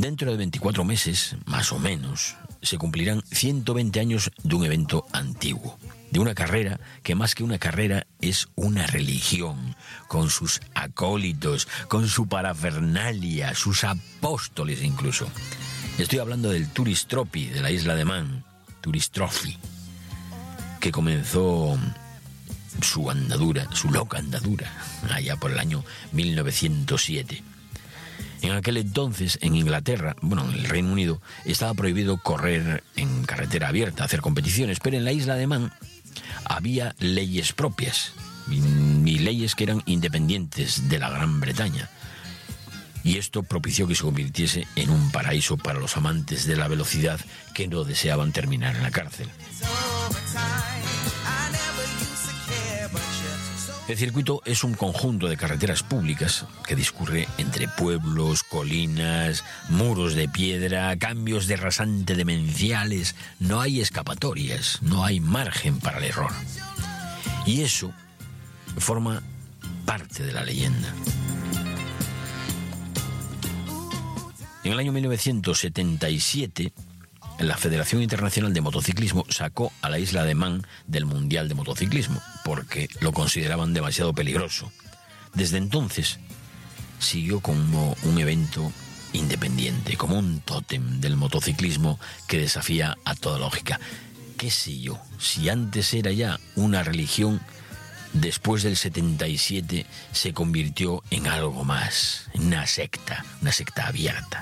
Dentro de 24 meses, más o menos, se cumplirán 120 años de un evento antiguo, de una carrera que más que una carrera es una religión, con sus acólitos, con su parafernalia, sus apóstoles incluso. Estoy hablando del Turistrophy de la isla de Man, Turistrophy, que comenzó su andadura, su loca andadura, allá por el año 1907. En aquel entonces, en Inglaterra, en el Reino Unido, estaba prohibido correr en carretera abierta, hacer competiciones, pero en la isla de Man había leyes propias, y leyes que eran independientes de la Gran Bretaña. Y esto propició que se convirtiese en un paraíso para los amantes de la velocidad que no deseaban terminar en la cárcel. El circuito es un conjunto de carreteras públicas que discurre entre pueblos, colinas, muros de piedra, cambios de rasante demenciales. No hay escapatorias, no hay margen para el error. Y eso forma parte de la leyenda. En el año 1977, la Federación Internacional de Motociclismo sacó a la isla de Man del Mundial de Motociclismo porque lo consideraban demasiado peligroso. Desde entonces siguió como un evento independiente, como un tótem del motociclismo que desafía a toda lógica. ¿Qué sé yo? Si antes era ya una religión, después del 77 se convirtió en algo más, en una secta abierta.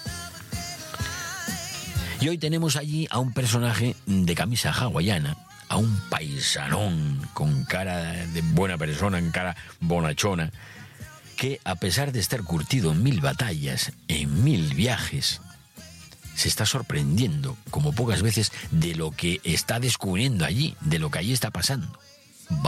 Y hoy tenemos allí a un personaje de camisa hawaiana, a un paisanón con cara de buena persona, en cara bonachona, que a pesar de estar curtido en 1000 batallas, en 1000 viajes, se está sorprendiendo como pocas veces de lo que está descubriendo allí, de lo que allí está pasando.